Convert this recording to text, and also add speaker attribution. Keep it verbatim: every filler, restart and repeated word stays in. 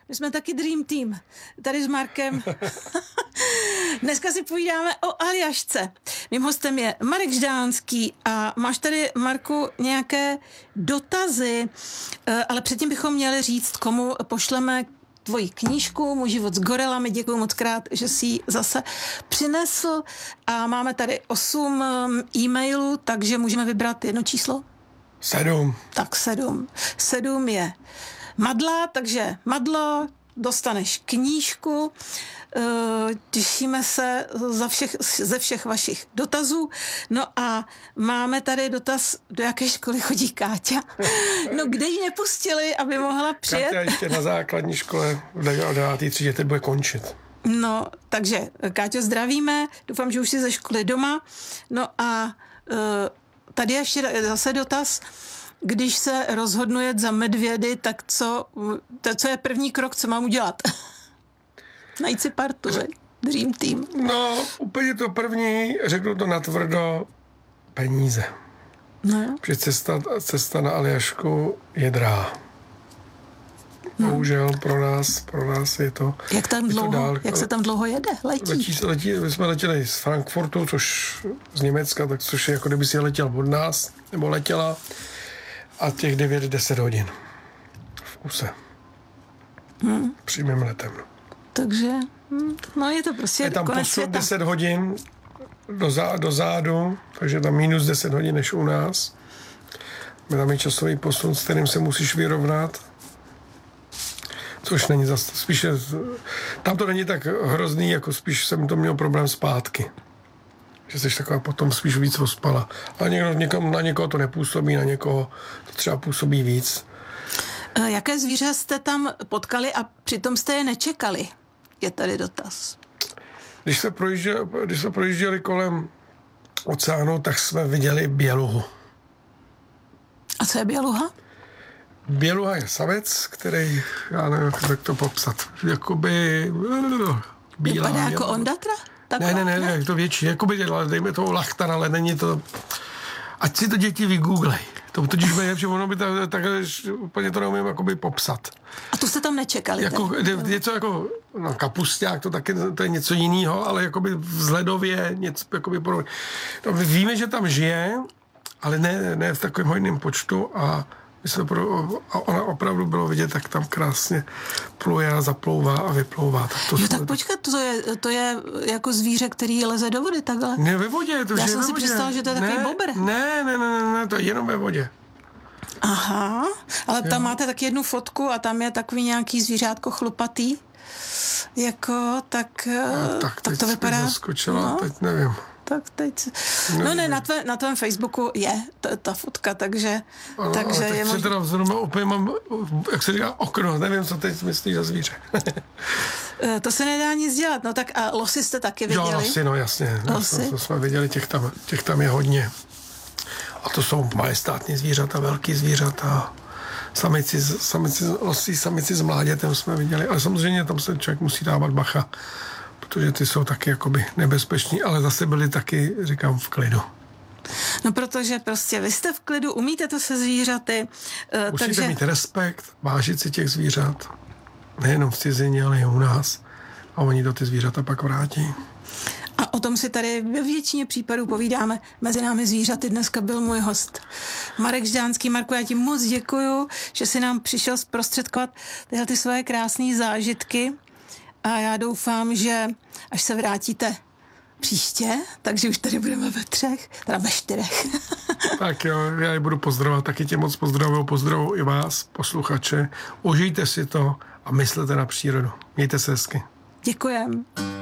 Speaker 1: My jsme taky Dream Team. Tady s Markem. Dneska si povídáme o Aljašce. Mým hostem je Marek Žďánský a máš tady, Marku, nějaké dotazy, ale předtím bychom měli říct, komu pošleme tvoji knížku Můj život s gorilami. Děkuji moc krát, že jsi ji zase přinesl a máme tady osm e-mailů, takže můžeme vybrat jedno číslo?
Speaker 2: Sedm.
Speaker 1: Tak sedm. Sedm je Madla, takže Madlo, dostaneš knížku. Těšíme se za všech, ze všech vašich dotazů. No a máme tady dotaz, do jaké školy chodí Káťa. No kde ji nepustili, aby mohla přijet?
Speaker 2: Káťa ještě na základní škole v devátý třídě, teď bude končit.
Speaker 1: No, takže Káťo, zdravíme. Doufám, že už jsi ze školy doma. No a tady ještě zase dotaz. Když se rozhodnu jet za medvědy, tak co, to, co je první krok, co mám udělat? Najít si partu, že? Dream Team.
Speaker 2: No, úplně to první, řeknu to natvrdo, peníze.
Speaker 1: No jo.
Speaker 2: Protože cesta, cesta na Aljašku je drahá. Bohužel pro nás, pro nás je to...
Speaker 1: Jak tam
Speaker 2: je
Speaker 1: dlouho,
Speaker 2: to dál,
Speaker 1: jak se tam dlouho jede? Letí?
Speaker 2: Letí, letí, my jsme letěli z Frankfurtu, což z Německa, tak což je jako kdyby si letěl od nás, nebo letěla, a těch devět deset hodin v kuse. Hmm. Přímým letem.
Speaker 1: Takže, no je to prostě
Speaker 2: je tam
Speaker 1: konec
Speaker 2: posun
Speaker 1: světa.
Speaker 2: deset hodin do, zá, do zádu, takže tam minus deset hodin než u nás. Tam je časový posun, s kterým se musíš vyrovnat. Což není zase, spíš je, tam to není tak hrozný, jako spíš jsem to měl problém zpátky. Že jsi taková potom spíš víc ospala. A někdo, někom, na někoho to nepůsobí, na někoho to třeba působí víc.
Speaker 1: Jaké zvíře jste tam potkali a přitom jste je nečekali? Je tady dotaz.
Speaker 2: Když jsme projížděli, když jsme projížděli kolem oceánu, tak jsme viděli běluhu.
Speaker 1: A co je běluha?
Speaker 2: Běluha je savec, který, já nevím, jak to popsat, jakoby bílá.
Speaker 1: Vypadá jako ondatra?
Speaker 2: Ne, ne, ne, ne, je to větší, jakoby, dejme to lachtan, ale není to, ať si to děti vygooglej. To totiž bude, že ono by to, takhle, úplně to neumím jakoby popsat.
Speaker 1: A to jste tam nečekali?
Speaker 2: Jako, něco jako, no kapusták, to taky, to je něco jiného, ale jakoby vzhledově něco jakoby podobně. No, víme, že tam žije, ale ne, ne v takovém hojném počtu a my jsme pro, a ona opravdu bylo vidět, tak tam krásně pluje a zaplouvá a vyplouvá. Tak to
Speaker 1: jo, tak počkat, to je, to je jako zvíře, který leze do vody takhle.
Speaker 2: Ne, ve vodě. To
Speaker 1: Já
Speaker 2: je
Speaker 1: jsem
Speaker 2: ve
Speaker 1: si
Speaker 2: vodě.
Speaker 1: představila, že to je takový
Speaker 2: ne,
Speaker 1: bober.
Speaker 2: Ne, ne, ne, ne, ne, to je jenom ve vodě.
Speaker 1: Aha, ale tam
Speaker 2: jo.
Speaker 1: máte tak jednu fotku a tam je takový nějaký zvířátko chlupatý. Jako, tak,
Speaker 2: a, tak,
Speaker 1: tak to vypadá.
Speaker 2: Zaskočila,
Speaker 1: no.
Speaker 2: Teď nevím.
Speaker 1: Tak teď... No, no ne, na, tvé, na tvém Facebooku je ta, ta fotka, takže,
Speaker 2: ano,
Speaker 1: takže
Speaker 2: ale
Speaker 1: je
Speaker 2: možná...
Speaker 1: možná...
Speaker 2: teda vzhledem opět mám, jak se říká, okno, nevím, co teď myslíš za zvíře.
Speaker 1: To se nedá nic dělat, no tak a losy jste taky viděli?
Speaker 2: Jo, losy, no jasně,
Speaker 1: Losy?
Speaker 2: to jsme viděli, těch tam, těch tam je hodně. A to jsou majestátní zvířata, velký zvířata, samici, samici, losy, samici s mládětem jsme viděli, ale samozřejmě tam se člověk musí dávat bacha, protože ty jsou taky jakoby nebezpeční, ale zase byli taky, říkám, v klidu.
Speaker 1: No protože prostě vy jste v klidu, umíte to se zvířaty. Uh,
Speaker 2: Musíte
Speaker 1: takže...
Speaker 2: mít respekt, vážit si těch zvířat, nejenom v cizině, ale i u nás. A oni to ty zvířata pak vrátí.
Speaker 1: A o tom si tady ve většině případů povídáme. Mezi námi zvířaty dneska byl můj host Marek Žďánský. Marku, já ti moc děkuju, že jsi nám přišel zprostředkovat tyhle ty svoje krásné zážitky. A já doufám, že až se vrátíte příště, takže už tady budeme ve třech, teda ve čtyřech.
Speaker 2: Tak jo, já je budu pozdravovat, taky tě moc pozdravuju, pozdravuju i vás, posluchače. Užijte si to a myslete na přírodu. Mějte se hezky.
Speaker 1: Děkujem.